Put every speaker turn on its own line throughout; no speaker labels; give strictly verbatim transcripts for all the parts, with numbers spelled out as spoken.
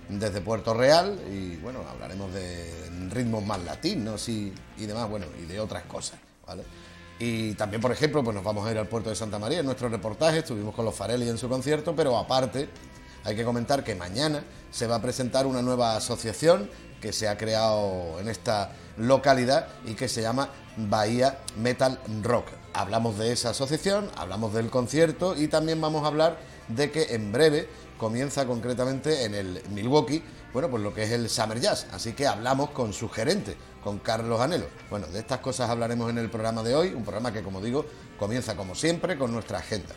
desde Puerto Real y bueno, hablaremos de ritmos más latinos y, y demás, bueno, y de otras cosas, ¿vale? Y también, por ejemplo, pues nos vamos a ir al puerto de Santa María en nuestro reportaje, estuvimos con los Farelli en su concierto, pero aparte hay que comentar que mañana se va a presentar una nueva asociación que se ha creado en esta localidad y que se llama Bahía Metal Rock. Hablamos de esa asociación, hablamos del concierto y también vamos a hablar de que en breve comienza concretamente en el Milwaukee, bueno, pues lo que es el Summer Jazz, así que hablamos con su gerente, con Carlos Anelo. Bueno, de estas cosas hablaremos en el programa de hoy, un programa que, como digo, comienza como siempre con nuestra agenda.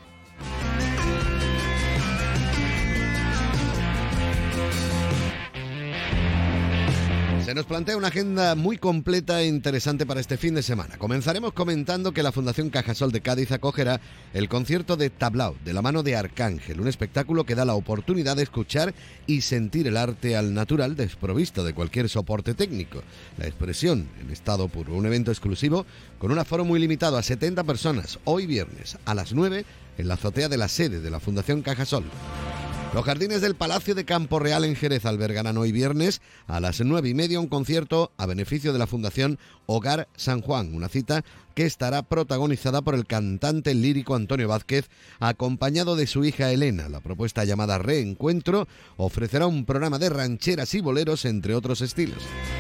Se nos plantea una agenda muy completa e interesante para este fin de semana. Comenzaremos comentando que la Fundación Cajasol de Cádiz acogerá el concierto de Tablao, de la mano de Arcángel, un espectáculo que da la oportunidad de escuchar y sentir el arte al natural, desprovisto de cualquier soporte técnico. La expresión en estado puro, un evento exclusivo con un aforo muy limitado a setenta personas, hoy viernes a las nueve en la azotea de la sede de la Fundación Cajasol. Los jardines del Palacio de Campo Real en Jerez albergarán hoy viernes a las nueve y media un concierto a beneficio de la Fundación Hogar San Juan, una cita que estará protagonizada por el cantante lírico Antonio Vázquez, acompañado de su hija Elena. La propuesta llamada Reencuentro ofrecerá un programa de rancheras y boleros, entre otros estilos.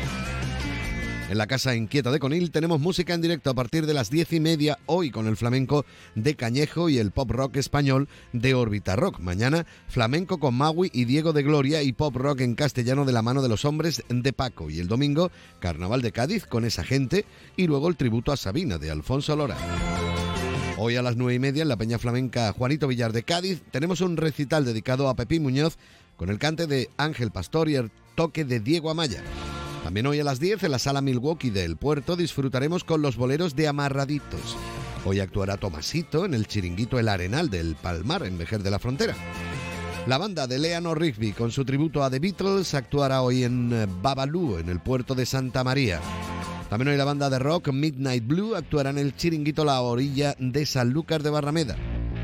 En la Casa Inquieta de Conil tenemos música en directo a partir de las diez y media hoy con el flamenco de Cañejo y el pop rock español de Órbita Rock. Mañana flamenco con Magui y Diego de Gloria y pop rock en castellano de la mano de los Hombres de Paco. Y el domingo, Carnaval de Cádiz con Esa Gente y luego el tributo a Sabina de Alfonso Lora. Hoy a las nueve y media en la Peña Flamenca Juanito Villar de Cádiz tenemos un recital dedicado a Pepín Muñoz con el cante de Ángel Pastor y el toque de Diego Amaya. También hoy a las diez en la Sala Milwaukee del Puerto disfrutaremos con los boleros de Amarraditos. Hoy actuará Tomasito en el chiringuito El Arenal del Palmar en Vejer de la Frontera. La banda de Eleanor Rigby con su tributo a The Beatles actuará hoy en Babalú en el puerto de Santa María. También hoy la banda de rock Midnight Blue actuará en el chiringuito La Orilla de Sanlúcar de Barrameda.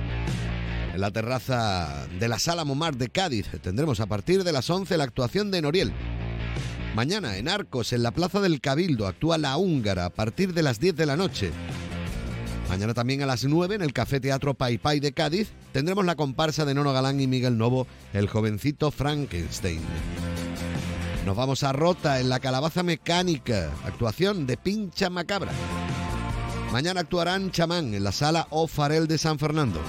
En la terraza de la Sala Momar de Cádiz tendremos a partir de las once la actuación de Noriel. Mañana en Arcos, en la Plaza del Cabildo, actúa La Húngara a partir de las diez de la noche. Mañana también a las nueve en el Café Teatro Pai Pai de Cádiz tendremos la comparsa de Nono Galán y Miguel Novo, El Jovencito Frankenstein. Nos vamos a Rota en la Calabaza Mecánica, actuación de Pincha Macabra. Mañana actuarán Chamán en la Sala O Farel de San Fernando.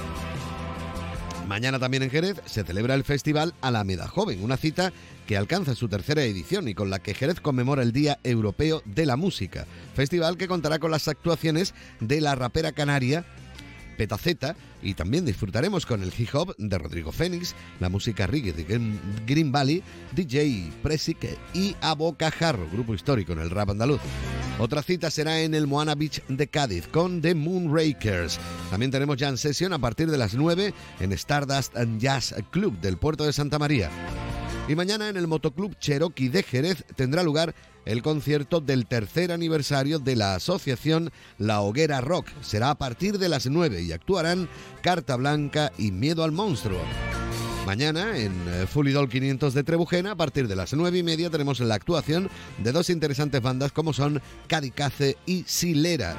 Mañana también en Jerez se celebra el Festival Alameda Joven, una cita que alcanza su tercera edición y con la que Jerez conmemora el Día Europeo de la Música. Festival que contará con las actuaciones de la rapera canaria Petaceta y también disfrutaremos con el hip hop de Rodrigo Fénix, la música reggae de Green Valley, D J Presic y A Bocajarro, grupo histórico en el rap andaluz. Otra cita será en el Moana Beach de Cádiz con The Moonrakers. También tenemos Jam Session a partir de las nueve en Stardust and Jazz Club del puerto de Santa María. Y mañana en el Motoclub Cherokee de Jerez tendrá lugar el concierto del tercer aniversario de la asociación La Hoguera Rock. Será a partir de las nueve y actuarán Carta Blanca y Miedo al Monstruo. Mañana en Fulidol quinientos de Trebujena, a partir de las nueve y media, tenemos la actuación de dos interesantes bandas como son Cadicace y Silera.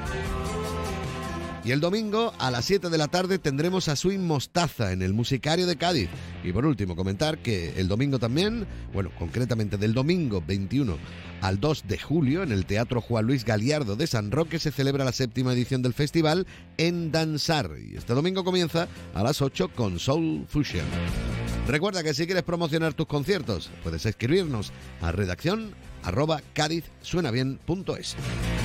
Y el domingo a las siete de la tarde tendremos a Swing Mostaza en el Musicario de Cádiz. Y por último comentar que el domingo también, bueno, concretamente del domingo veintiuno al dos de julio en el Teatro Juan Luis Galiardo de San Roque se celebra la séptima edición del festival En Danzar. Y este domingo comienza a las ocho con Soul Fusion. Recuerda que si quieres promocionar tus conciertos puedes escribirnos a redacción arroba cádiz suena bien punto es.